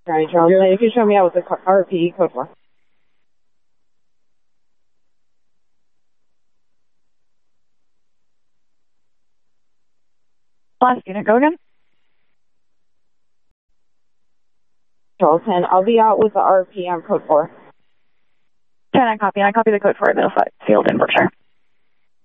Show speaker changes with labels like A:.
A: All right, Charles. You can show me out with the RP code 4.
B: Last unit, go again.
A: Charles 10, I'll be out with the RP on code 4.
B: 10, I copy. And I copy the code for it, middle field in Berkshire.